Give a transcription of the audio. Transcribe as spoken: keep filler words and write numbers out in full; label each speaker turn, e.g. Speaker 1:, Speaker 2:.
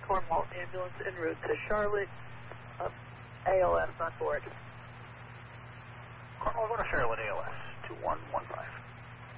Speaker 1: Cornwall ambulance en route to Charlotte. Uh, A L S on board.
Speaker 2: Cornwall, go to Charlotte, A L S, two one one five.